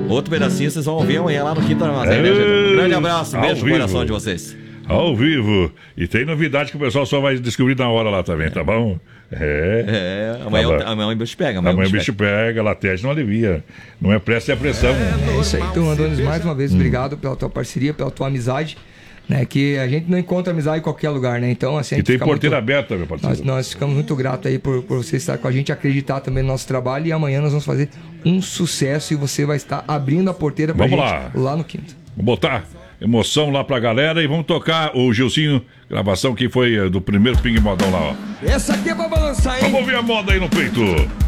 Outro pedacinho vocês vão ouvir amanhã lá no Quinto Armazém, né, gente? Um grande abraço, beijo no coração de vocês. Ao vivo. E tem novidade que o pessoal só vai descobrir na hora lá também, tá bom? Amanhã o bicho pega. Amanhã o bicho pega, latete não alivia. Não é pressa, é pressão. É isso aí. Então, Adonis, mais uma vez, obrigado pela tua parceria, pela tua amizade. Né, que a gente não encontra amizade em qualquer lugar, né? Então, assim, e tem porteira aberta, meu parceiro. Nós ficamos muito gratos aí por você estar com a gente, acreditar também no nosso trabalho, e amanhã nós vamos fazer um sucesso e você vai estar abrindo a porteira pra gente lá no Quinto. Vamos botar emoção lá pra galera e vamos tocar o Gilcinho, gravação que foi do primeiro Ping Modão lá, ó. Essa aqui é pra balançar, hein? Vamos ouvir a moda aí no peito.